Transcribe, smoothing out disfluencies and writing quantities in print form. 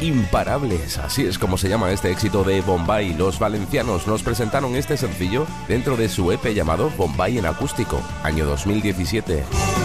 imparables. Así es como se llama este éxito de Bombay. Los valencianos nos presentaron este sencillo dentro de su EP llamado Bombay en acústico, año 2017.